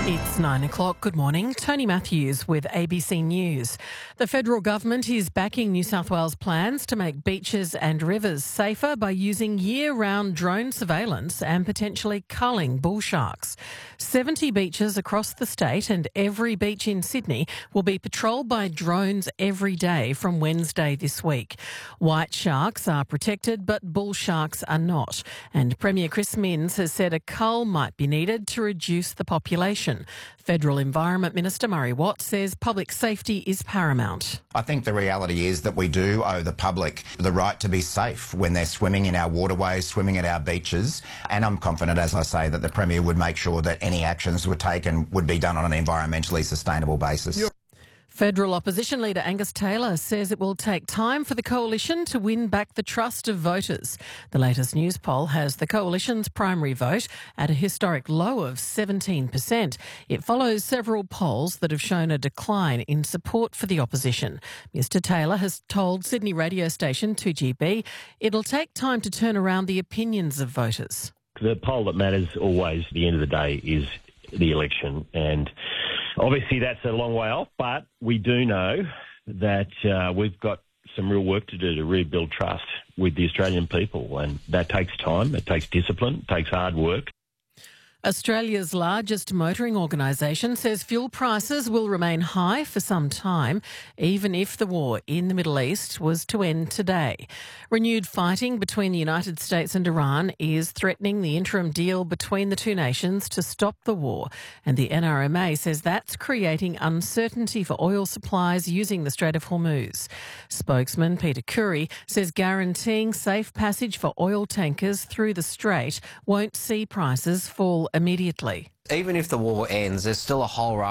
It's 9 o'clock. Good morning. Tony Matthews with ABC News. The federal government is backing New South Wales plans to make beaches and rivers safer by using year-round drone surveillance and potentially culling bull sharks. 70 beaches across the state and every beach in Sydney will be patrolled by drones every day from Wednesday this week. White sharks are protected, but bull sharks are not. And Premier Chris Minns has said a cull might be needed to reduce the population. Federal Environment Minister Murray Watt says public safety is paramount. I think the reality is that we do owe the public the right to be safe when they're swimming in our waterways, swimming at our beaches. And I'm confident, as I say, that the Premier would make sure that any actions were taken would be done on an environmentally sustainable basis. Federal Opposition Leader Angus Taylor says it will take time for the Coalition to win back the trust of voters. The latest news poll has the Coalition's primary vote at a historic low of 17%. It follows several polls that have shown a decline in support for the opposition. Mr Taylor has told Sydney radio station 2GB it'll take time to turn around the opinions of voters. The poll that matters always at the end of the day is the election, and obviously that's a long way off, but we do know that we've got some real work to do to rebuild trust with the Australian people, and that takes time, it takes discipline, it takes hard work. Australia's largest motoring organisation says fuel prices will remain high for some time, even if the war in the Middle East was to end today. Renewed fighting between the United States and Iran is threatening the interim deal between the two nations to stop the war, and the NRMA says that's creating uncertainty for oil supplies using the Strait of Hormuz. Spokesman Peter Curry says guaranteeing safe passage for oil tankers through the strait won't see prices fall immediately. Even if the war ends, there's still a whole